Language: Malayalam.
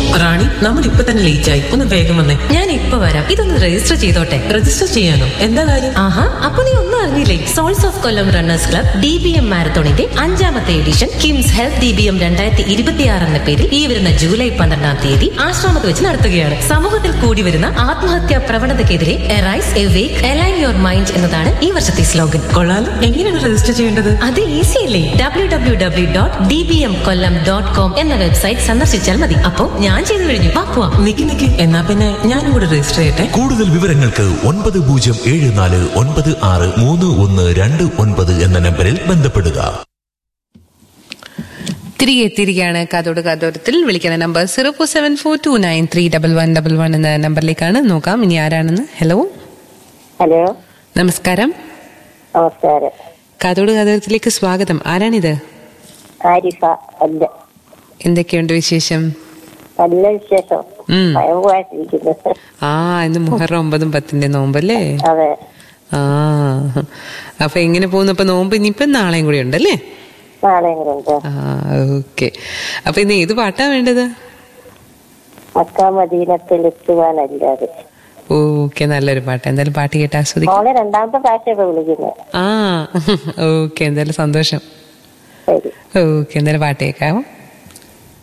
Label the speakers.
Speaker 1: റാണി, നമ്മൾ ഇപ്പൊ തന്നെ ലേറ്റ് ആയി, ഒന്ന് വേഗം വന്നേ.
Speaker 2: ഞാൻ ഇപ്പൊ വരാം, ഇതൊന്ന് രജിസ്റ്റർ ചെയ്തോട്ടെ.
Speaker 1: രജിസ്റ്റർ ചെയ്യാനോ? എന്താ കാര്യം?
Speaker 2: ആഹാ, അപ്പൊ നീ ഒന്നും അറിഞ്ഞില്ലേ? Souls of Kollam runners club DBM മാരത്തോണിന്റെ 5ാമത്തെ edition KIMS health DBM 2026 എന്ന പേരിൽ ഈ വരുന്ന ജൂലൈ 12-ാം തീയതി ആശ്രമത്ത് വെച്ച് നടത്തുകയാണ്. സമൂഹത്തിൽ കൂടി വരുന്ന ആത്മഹത്യാ പ്രവണതയ്ക്കെതിരെ arise A wake align your mind എന്നതാണ് ഈ വർഷത്തെ സ്ലോഗൻ.
Speaker 1: കൊള്ളാലോ. എങ്ങനെയാണ് രജിസ്റ്റർ ചെയ്യേണ്ടത്?
Speaker 2: അത് ഈസി അല്ലേ. www.dbmkollam.com എന്ന വെബ്സൈറ്റ് സന്ദർശിച്ചാൽ മതി. അപ്പോ ഞാൻ ചെയ്തു കഴിഞ്ഞു. വാ പോവാം.
Speaker 1: നിക്ക് എന്നാ പിന്നെ ഞാനും കൂടെ രജിസ്റ്റർ ചെയ്യട്ടെ.
Speaker 3: കൂടുതൽ വിവരങ്ങൾക്ക് 9074963129 എന്ന നമ്പറിൽ ബന്ധപ്പെടുക.
Speaker 4: തിരികെയാണ് കാതോരത്തിൽ. വിളിക്കുന്ന നമ്പർ 0474293111 എന്ന നമ്പറിലേക്കാണ്. നോക്കാം ഇനി ആരാണെന്ന്. ഹലോ. നമസ്കാരം. കാതോരത്തിലേക്ക് സ്വാഗതം. ആരാണിത്?
Speaker 5: ആരിഫ.
Speaker 4: എന്തൊക്കെയുണ്ട് വിശേഷം?
Speaker 5: നല്ല വിശേഷം.
Speaker 4: ഇന്ന് മുഹറം 9ഉം 10ന്റെ നോമ്പല്ലേ?
Speaker 5: അതെ.
Speaker 4: അപ്പൊ എങ്ങനെ പോകുന്നു? അപ്പൊ നോമ്പ് ഇനിയിപ്പൊ നാളെയും കൂടി ഉണ്ടല്ലേ? ഓക്കെ. അപ്പൊ ഇന്ന് ഏത് പാട്ടാ വേണ്ടത്? ഓക്കെ, നല്ലൊരു പാട്ട്. എന്തായാലും പാട്ട് കേട്ട് ആസ്വദിക്കാം.
Speaker 5: രണ്ടാമത്തെ പ്രാവശ്യം വിളിക്കുന്നത്.
Speaker 4: ഓക്കെ, എന്തായാലും സന്തോഷം. ഓക്കെ, എന്തായാലും പാട്ട് കേൾക്കാമോ?